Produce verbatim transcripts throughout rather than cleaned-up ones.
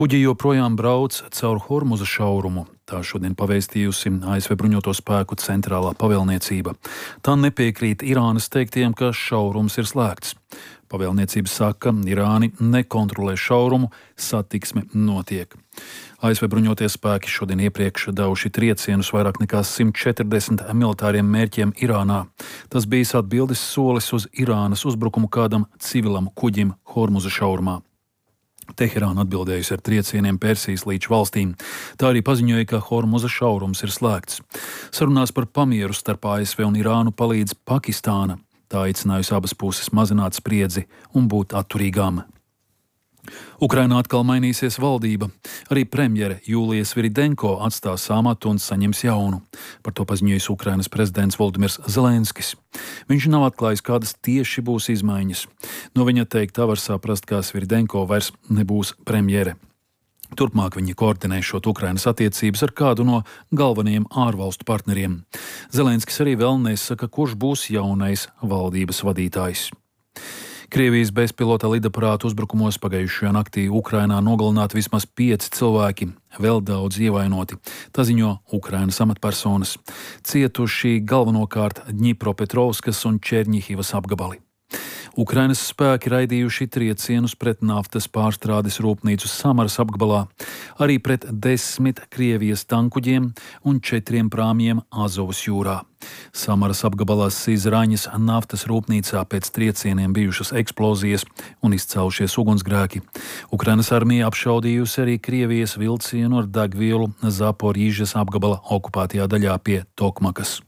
Kuģi joprojām brauc caur Hormuza šaurumu. Tā šodien pavēstījusi A S V bruņoto spēku centrālā pavēlniecība. Tā nepiekrīt Irānas teiktiem, ka šaurums ir slēgts. Pavēlniecība saka, Irāni nekontrolē šaurumu, satiksme notiek. A S V bruņotie spēki šodien iepriekš devuši triecienus vairāk nekā simt četrdesmit militāriem mērķiem Irānā. Tas bijis atbildes solis uz Irānas uzbrukumu kādam civilam kuģim Hormuza šaurumā. Teherāna atbildējusi ar triecieniem Persijas līča valstīm. Tā arī paziņoja, ka Hormuza šaurums ir slēgts. Sarunās par pamieru starp A S V un Irānu palīdz Pakistāna. Tā aicinājusi abas puses mazināt spriedzi un būt atturīgām. Ukrainā atkal mainīsies valdība. Arī premjere Jūlija Sviridenko atstās amatu un saņems jaunu. Par to paziņojis Ukrainas prezidents Volodimirs Zelenskis. Viņš nav atklājis, kādas tieši būs izmaiņas. No viņa teiktā var saprast, ka Sviridenko vairs nebūs premjere. Turpmāk viņa koordinēšot Ukrainas attiecības ar kādu no galvenajiem ārvalstu partneriem. Zelenskis arī vēl nesaka, kurš būs jaunais valdības vadītājs. Krievijas bezpilota lidaparātu uzbrukumos pagājušajā naktī Ukrainā nogalināti vismaz pieci cilvēki, vēl daudz ievainoti. Tā ziņo Ukrainas amatpersonas. Cietuši galvenokārt Dņipropetrovskas un Černihivas apgabali. Ukrainas spēki raidījuši triecienus pret naftas pārstrādes rūpnīcu Samaras apgabalā, arī pret desmit Krievijas tankuģiem un četriem prāmjiem Azovas jūrā. Samaras apgabalā Sizraņas naftas rūpnīcā pēc triecieniem bijušas eksplozijas un izcēlušies ugunsgrēki. Ukrainas armija apšaudījusi arī Krievijas vilcienu ar degvielu Zaporīžas apgabala okupētajā daļā pie Tokmakas.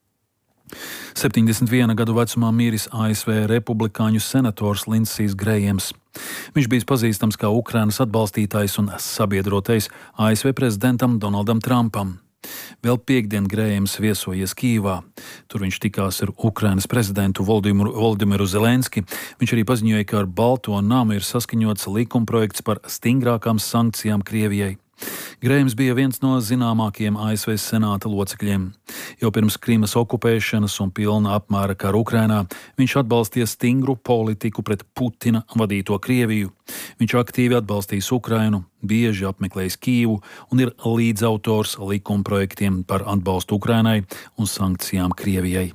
septiņdesmit viena gadu vecumā miris A S V republikāņu senators Lindsijs Grējams. Viņš bijis pazīstams kā Ukrainas atbalstītājs un sabiedrotais A S V prezidentam Donaldam Trumpam. Vēl piektdien Grējams viesojies Kīvā. Tur viņš tikās ar Ukrainas prezidentu Volodimiru, Volodimiru Zelenski. Viņš arī paziņoja, ka ar Balto namu ir saskaņots likumprojekts par stingrākām sankcijām Krievijai. Grējams bija viens no zināmākajiem A S V senāta locekļiem. Jau pirms Krimas okupēšanas un pilna apmēra kara Ukrainā viņš atbalstīja stingru politiku pret Putina vadīto Krieviju. Viņš aktīvi atbalstījis Ukrainu, bieži apmeklējis Kīvu un ir līdzautors likumprojektiem par atbalstu Ukrainai un sankcijām Krievijai.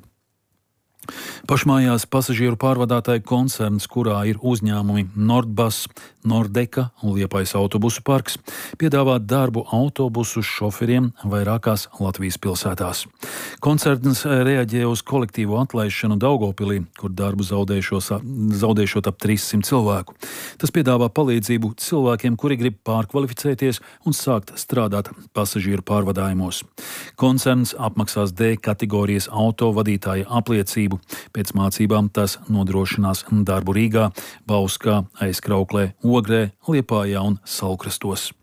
Pašmājās pasažieru pārvadātāju koncerns, kurā ir uzņēmumi Nordbus, Nordeka un Liepājas autobusu parks, piedāvā darbu autobusu šoferiem vairākās Latvijas pilsētās. Koncerns reaģē uz kolektīvo atlaišanu Daugavpilī, kur darbu zaudēšot ap trīssimt cilvēku. Tas piedāvā palīdzību cilvēkiem, kuri grib pārkvalificēties un sākt strādāt pasažieru pārvadājumos. Koncerns apmaksās D kategorijas autovadītāja apliecību. Pēc mācībām tas nodrošinās darbu Rīgā, Bauskā, Aizkrauklē, Ogrē, Liepājā un Saulkrastos.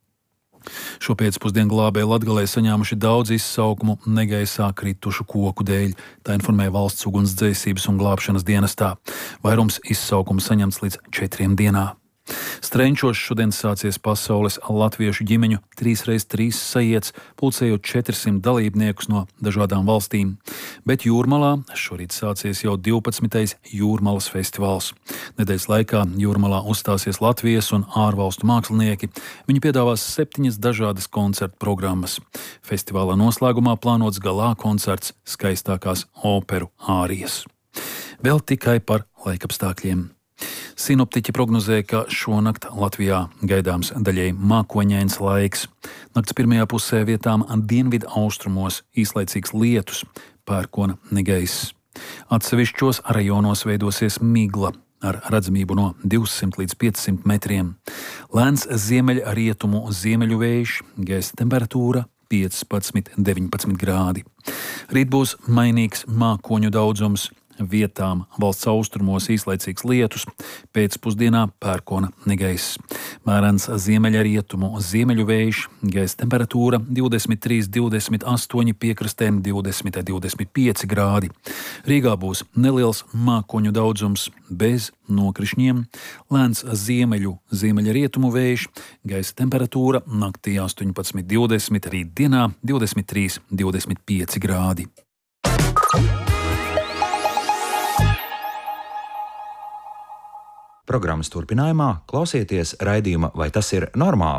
Šo pēcpusdienu glābēji Latgalē saņēmuši daudz izsaukumu negaisā kritušu koku dēļ, tā informēja valsts ugunsdzēsības un glābšanas dienestā. Vairums izsaukumu saņemts līdz četriem dienā. Strenčos šodien sācies pasaules latviešu ģimeņu trīs reiz trīs sajiets, pulcējot četrsimt dalībniekus no dažādām valstīm. Bet Jūrmalā šorīt sācies jau divpadsmitais Jūrmalas festivāls. Nedēļas laikā Jūrmalā uzstāsies Latvijas un ārvalstu mākslinieki. Viņi piedāvās septiņas dažādas koncertu programmas. Festivālā noslēgumā plānots galā koncerts skaistākās operu ārijas. Vēl tikai par laikapstākļiem. Sinoptiķi prognozē, ka šonakt Latvijā gaidāms daļēji mākoņains laiks. Nakts pirmajā pusē vietām dienvidu austrumos īslaicīgs lietus, pērkona negaiss. Atsevišķos rajonos veidosies migla ar redzamību no divsimt līdz piecsimt metriem. Lēns ziemeļa rietumu ziemeļu vējš, gaisa temperatūra piecpadsmit līdz deviņpadsmit grādi. Rīt būs mainīgs mākoņu daudzums. Vietām valsts austrumos īslaicīgs lietus, pēcpusdienā pērkona negaiss. Mērens ziemeļa rietumu ziemeļu vējš, gaisa temperatūra divdesmit trīs līdz divdesmit astoņi, piekrastēm divdesmit līdz divdesmit pieci grādi. Rīgā būs neliels mākoņu daudzums, bez nokrišņiem, lēns ziemeļu ziemeļa rietumu vējš, gaisa temperatūra naktī astoņpadsmit līdz divdesmit, rīt dienā divdesmit trīs līdz divdesmit pieci grādi. Programmas turpinājumā klausieties raidījuma Vai tas ir normāli?